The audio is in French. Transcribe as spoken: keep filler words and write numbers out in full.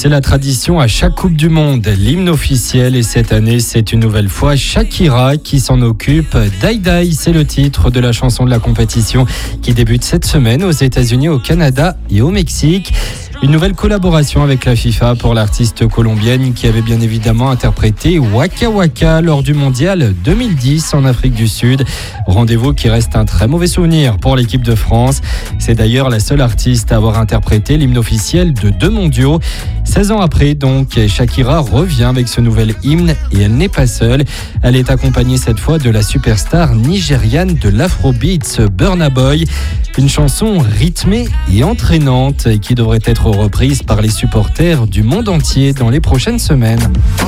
C'est la tradition à chaque Coupe du Monde, l'hymne officiel. Et cette année, c'est une nouvelle fois Shakira qui s'en occupe. Die Die, c'est le titre de la chanson de la compétition qui débute cette semaine aux États-Unis, au Canada et au Mexique. Une nouvelle collaboration avec la FIFA pour l'artiste colombienne qui avait bien évidemment interprété Waka Waka lors du mondial deux mille dix en Afrique du Sud. Rendez-vous qui reste un très mauvais souvenir pour l'équipe de France. C'est d'ailleurs la seule artiste à avoir interprété l'hymne officiel de deux mondiaux. seize ans après, donc, Shakira revient avec ce nouvel hymne et elle n'est pas seule. Elle est accompagnée cette fois de la superstar nigériane de l'Afrobeats, Burna Boy. Une chanson rythmée et entraînante qui devrait être reprise par les supporters du monde entier dans les prochaines semaines.